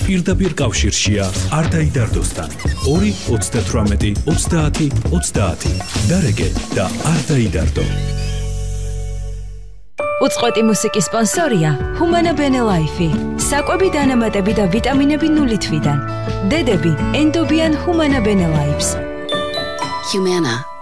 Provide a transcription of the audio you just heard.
პირდაპირ კავშირშია არდაიდარდოსთან 2 38 30 30 დარეგე და არდაიდარდო. უწყვეტი მუსიკის სპონსორია ჰუმანა ბენელაიფი. საკვები დანამატები და ვიტამინები 0 თვიდან. დედები ენდობიან ჰუმანა ბენელაიფს. Humana.